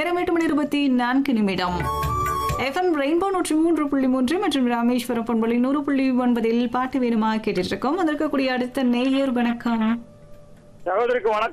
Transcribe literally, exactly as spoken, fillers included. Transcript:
நேரம் எட்டு மணி இருபத்தி நான்கு நிமிடம். எஃப்எம் ரெயின்போ நூற்றி மூன்று புள்ளி மூன்று மற்றும் ராமேஸ்வரம் பண்பொழி நூறு புள்ளி ஒன்பதில் பாட்டு வேணுமா கேட்டுட்டு இருக்கோம். வந்திருக்கக்கூடிய அடுத்த நேயர் வணக்கம். சகோதரிக்கு வணக்கம்.